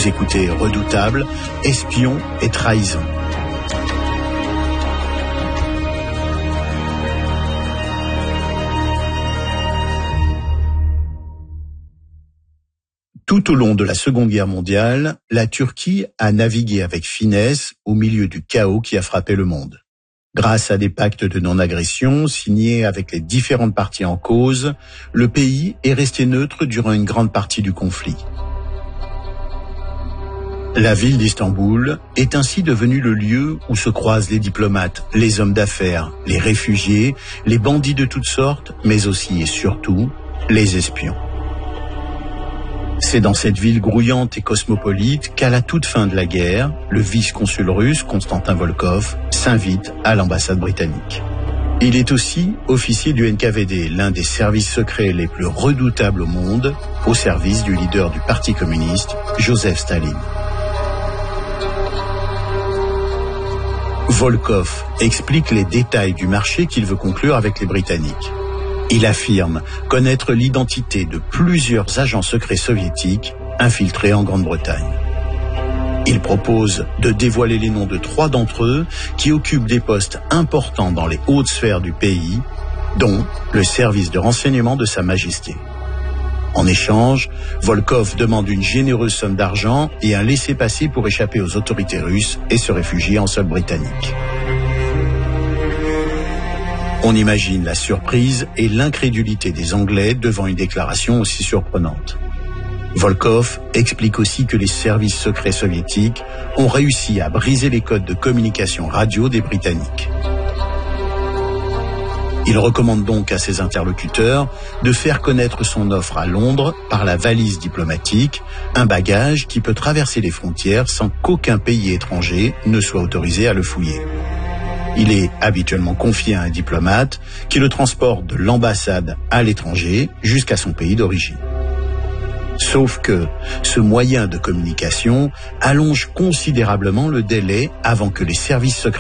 Vous écoutez Redoutable, espion et trahison. Tout au long de la Seconde Guerre mondiale, la Turquie a navigué avec finesse au milieu du chaos qui a frappé le monde. Grâce à des pactes de non-agression signés avec les différentes parties en cause, le pays est resté neutre durant une grande partie du conflit. La ville d'Istanbul est ainsi devenue le lieu où se croisent les diplomates, les hommes d'affaires, les réfugiés, les bandits de toutes sortes, mais aussi et surtout les espions. C'est dans cette ville grouillante et cosmopolite qu'à la toute fin de la guerre, le vice-consul russe, Konstantin Volkov, s'invite à l'ambassade britannique. Il est aussi officier du NKVD, l'un des services secrets les plus redoutables au monde, au service du leader du Parti communiste, Joseph Staline. Volkov explique les détails du marché qu'il veut conclure avec les Britanniques. Il affirme connaître l'identité de plusieurs agents secrets soviétiques infiltrés en Grande-Bretagne. Il propose de dévoiler les noms de 3 d'entre eux qui occupent des postes importants dans les hautes sphères du pays, dont le service de renseignement de Sa Majesté. En échange, Volkov demande une généreuse somme d'argent et un laissez-passer pour échapper aux autorités russes et se réfugier en sol britannique. On imagine la surprise et l'incrédulité des Anglais devant une déclaration aussi surprenante. Volkov explique aussi que les services secrets soviétiques ont réussi à briser les codes de communication radio des Britanniques. Il recommande donc à ses interlocuteurs de faire connaître son offre à Londres par la valise diplomatique, un bagage qui peut traverser les frontières sans qu'aucun pays étranger ne soit autorisé à le fouiller. Il est habituellement confié à un diplomate qui le transporte de l'ambassade à l'étranger jusqu'à son pays d'origine. Sauf que ce moyen de communication allonge considérablement le délai avant que les services secrets